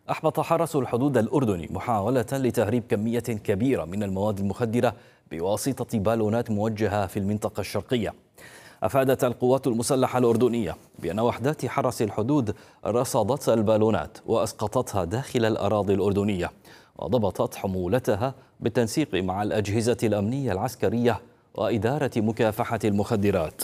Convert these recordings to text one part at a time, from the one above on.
أحبط حرس الحدود الأردني محاولة لتهريب كمية كبيرة من المواد المخدرة بواسطة بالونات موجهة في المنطقة الشرقية. أفادت القوات المسلحة الأردنية بأن وحدات حرس الحدود رصدت البالونات وأسقطتها داخل الأراضي الأردنية، وضبطت حمولتها بالتنسيق مع الأجهزة الأمنية العسكرية وإدارة مكافحة المخدرات.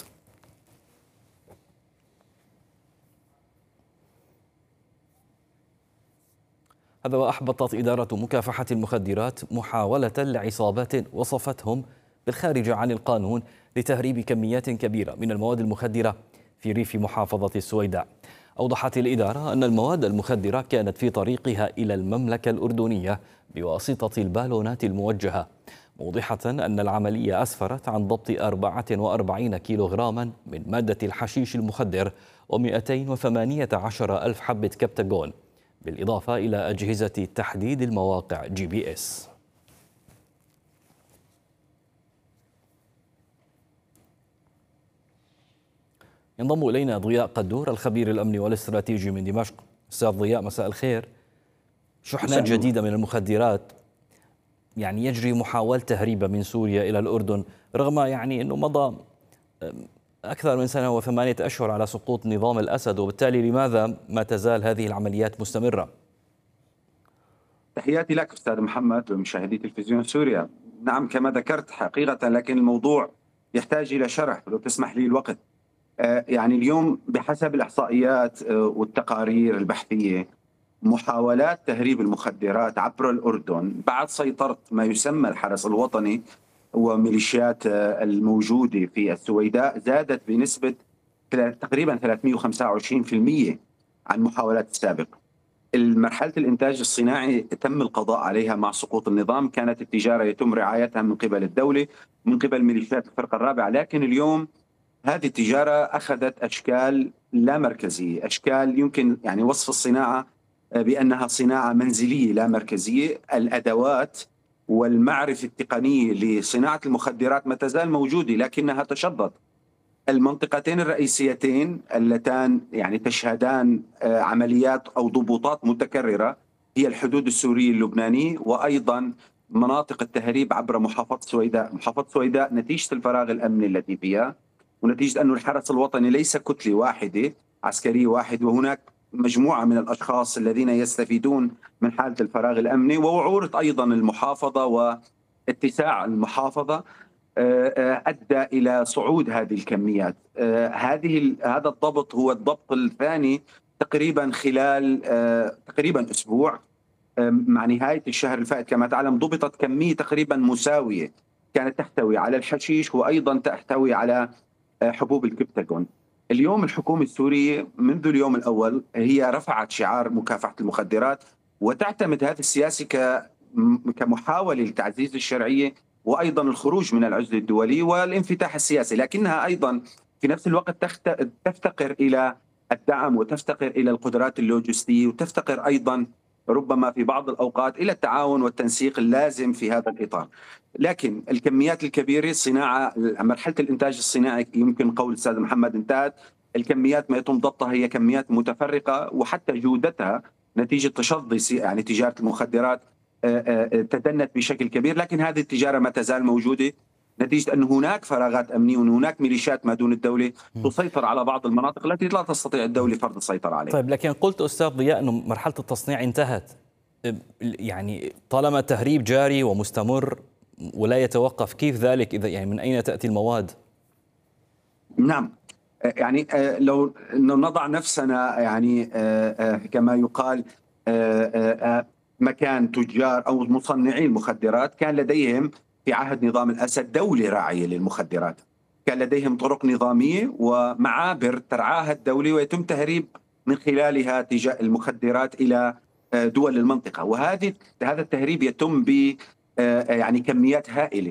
هذا وأحبطت إدارة مكافحة المخدرات محاولة لعصابات وصفتهم بالخارج عن القانون لتهريب كميات كبيرة من المواد المخدرة في ريف محافظة السويداء. أوضحت الإدارة أن المواد المخدرة كانت في طريقها إلى المملكة الأردنية بواسطة البالونات الموجهة، موضحة أن العملية أسفرت عن ضبط 44 كيلوغراما من مادة الحشيش المخدر و218 ألف حبة كبتاجون، بالإضافة إلى أجهزة تحديد المواقع GPS. ينضم إلينا ضياء قدور الخبير الأمني والاستراتيجي من دمشق. أستاذ ضياء، مساء الخير. شحنات جديدة من المخدرات يجري محاولة تهريبها من سوريا إلى الأردن، رغم أنه مضى أكثر من سنة و8 أشهر على سقوط نظام الأسد، وبالتالي لماذا ما تزال هذه العمليات مستمرة؟ تحياتي لك أستاذ محمد ومشاهدي تلفزيون سوريا. نعم، كما ذكرت حقيقة، لكن الموضوع يحتاج إلى شرح لو تسمح لي الوقت. اليوم بحسب الإحصائيات والتقارير البحثية، محاولات تهريب المخدرات عبر الأردن بعد سيطرة ما يسمى الحرس الوطني وميليشيات الموجودة في السويداء زادت بنسبة تقريبا 325% عن محاولات السابقة. مرحلة الإنتاج الصناعي تم القضاء عليها مع سقوط النظام، كانت التجارة يتم رعايتها من قبل الدولة من قبل ميليشيات الفرقة الرابعة، لكن اليوم هذه التجارة أخذت أشكال لا مركزية، أشكال يمكن وصف الصناعة بأنها صناعة منزلية لا مركزية. الأدوات والمعرفة التقنية لصناعة المخدرات ما تزال موجودة، لكنها تشظت. المنطقتين الرئيسيتين اللتان تشهدان عمليات أو ضبوطات متكررة هي الحدود السورية اللبنانية، وأيضا مناطق التهريب عبر محافظة سويداء. محافظة سويداء نتيجة الفراغ الأمني الذي فيها، ونتيجة أن الحرس الوطني ليس كتلة واحدة عسكرية واحد، وهناك مجموعة من الأشخاص الذين يستفيدون من حالة الفراغ الأمني ووعورة أيضا المحافظة واتساع المحافظة، أدى إلى صعود هذه الكميات. هذا الضبط هو الضبط الثاني تقريبا خلال تقريبا أسبوع. مع نهاية الشهر الفائت كما تعلم ضبطت كمية تقريبا مساوية كانت تحتوي على الحشيش وأيضا تحتوي على حبوب الكبتاجون. اليوم الحكومة السورية منذ اليوم الأول هي رفعت شعار مكافحة المخدرات، وتعتمد هذا السياسي كمحاولة لتعزيز الشرعية وأيضا الخروج من العزلة الدولي والانفتاح السياسي، لكنها أيضا في نفس الوقت تفتقر إلى الدعم وتفتقر إلى القدرات اللوجستية وتفتقر أيضا ربما في بعض الأوقات إلى التعاون والتنسيق اللازم في هذا الإطار. لكن الكميات الكبيرة، صناعة مرحلة الإنتاج الصناعي يمكن قول الأستاذ محمد انتهت. الكميات ما يتم ضبطها هي كميات متفرقة، وحتى جودتها نتيجة تشظي تجارة المخدرات تدنت بشكل كبير، لكن هذه التجارة ما تزال موجودة نتيجة أن هناك فراغات أمنية وأن هناك ميليشيات ما دون الدولة تسيطر على بعض المناطق التي لا تستطيع الدولة فرض السيطرة عليها. طيب، لكن قلت أستاذ ضياء أنه مرحلة التصنيع انتهت، طالما التهريب جاري ومستمر ولا يتوقف، كيف ذلك؟ إذا من أين تأتي المواد؟ نعم، لو نضع نفسنا كما يقال مكان تجار أو مصنعي المخدرات، كان لديهم في عهد نظام الأسد دولة راعية للمخدرات، كان لديهم طرق نظامية ومعابر ترعاها الدولة ويتم تهريب من خلالها المخدرات إلى دول المنطقة، هذا التهريب يتم ب كميات هائلة.